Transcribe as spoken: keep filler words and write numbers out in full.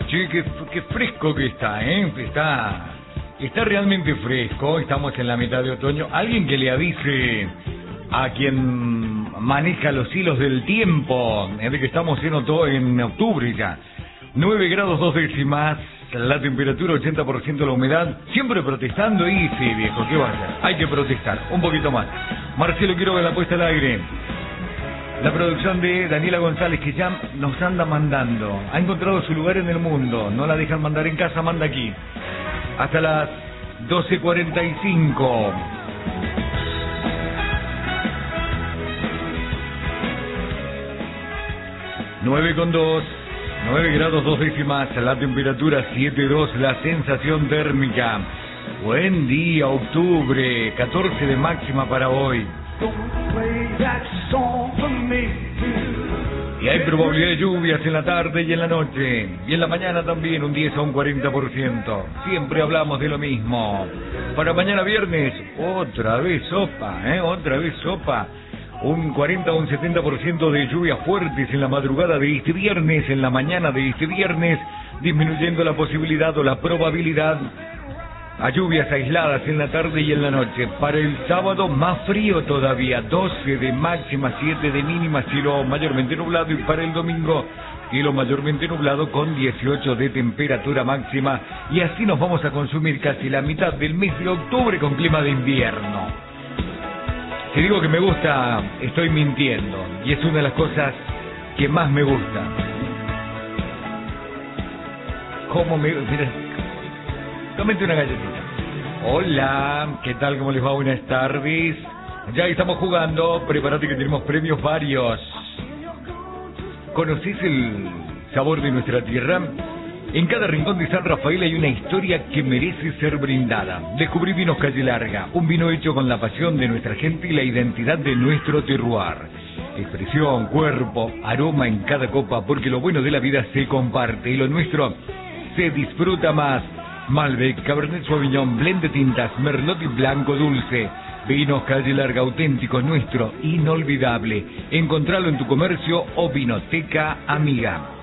che, qué, qué fresco que está, ¿eh? Está, está realmente fresco, estamos en la mitad de otoño. Alguien que le avise a quien maneja los hilos del tiempo, ¿eh? De que estamos en, oto en octubre ya. nueve grados dos décimas, la temperatura ochenta por ciento, la humedad. Siempre protestando y sí, viejo, ¿qué va a hacer? Hay que protestar, un poquito más. Marcelo Quiroga, la puesta al aire. La producción de Daniela González, que ya nos anda mandando. Ha encontrado su lugar en el mundo. No la dejan mandar en casa, manda aquí. Hasta las doce cuarenta y cinco. nueve con dos. nueve grados dos décimas, la temperatura siete dos, la sensación térmica. Buen día, octubre, catorce de máxima para hoy. Y hay probabilidad de lluvias en la tarde y en la noche. Y en la mañana también un diez a un cuarenta por ciento. Siempre hablamos de lo mismo. Para mañana viernes, otra vez sopa, ¿eh? Otra vez sopa. Un cuarenta a un setenta por ciento de lluvias fuertes en la madrugada de este viernes, en la mañana de este viernes, disminuyendo la posibilidad o la probabilidad a lluvias aisladas en la tarde y en la noche. Para el sábado más frío todavía, doce de máxima, siete de mínima, cielo mayormente nublado, y para el domingo cielo mayormente nublado con dieciocho de temperatura máxima, y así nos vamos a consumir casi la mitad del mes de octubre con clima de invierno. Si digo que me gusta, estoy mintiendo, y es una de las cosas que más me gusta. ¿Cómo me... Mira, tómate una galletita. Hola, ¿qué tal? ¿Cómo les va? Buenas tardes. Ya estamos jugando, prepárate que tenemos premios varios. ¿Conocés el sabor de nuestra tierra? En cada rincón de San Rafael hay una historia que merece ser brindada. Descubrí Vinos Calle Larga, un vino hecho con la pasión de nuestra gente y la identidad de nuestro terroir. Expresión, cuerpo, aroma en cada copa, porque lo bueno de la vida se comparte y lo nuestro se disfruta más. Malbec, Cabernet Sauvignon, blend de tintas, Merlot y blanco dulce. Vinos Calle Larga, auténtico, nuestro, inolvidable. Encontralo en tu comercio o vinoteca amiga.